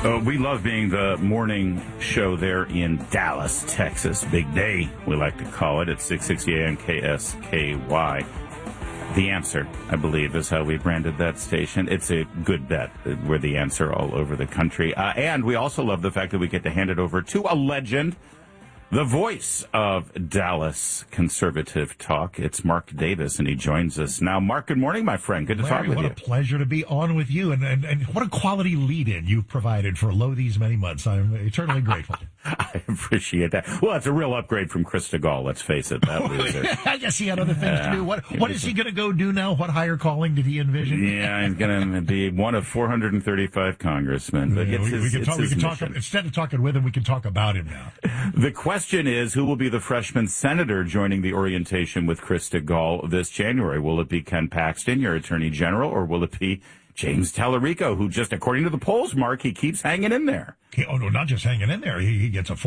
We love being the morning show there in Dallas, Texas. Big day, we like to call it, at 660 AM KSKY. The Answer, I believe, is how we branded that station. It's a good bet. We're The Answer all over the country. And we also love the fact that we get to hand it over to a legend, the voice of Dallas conservative talk. It's Mark Davis, and he joins us now. Mark, good morning, my friend. Good to talk with you. What a pleasure to be on with you, and what a quality lead-in you've provided for these many months. I'm eternally grateful. I appreciate that. Well, it's a real upgrade from Krista Gall, let's face it. That loser. I guess he had other things to do. What is he going to go do now? What higher calling did he envision? Yeah, he's going to be one of 435 congressmen. But we can talk instead of talking with him, we can talk about him now. The question is, who will be the freshman senator joining the orientation with Krista Gall this January? Will it be Ken Paxton, your attorney general, or will it be James Tallarico, who just, according to the polls, Mark, he keeps hanging in there? No, not just hanging in there. He gets a